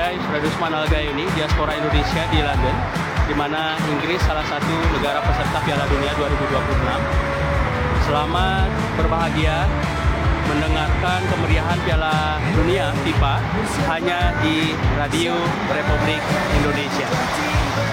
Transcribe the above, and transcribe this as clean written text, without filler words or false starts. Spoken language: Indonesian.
saya Yusradus Manalgayuni, diaspora Indonesia di London, di mana Inggris salah satu negara peserta Piala Dunia 2026. Selamat berbahagia mendengarkan kemeriahan Piala Dunia FIFA hanya di Radio Republik Indonesia.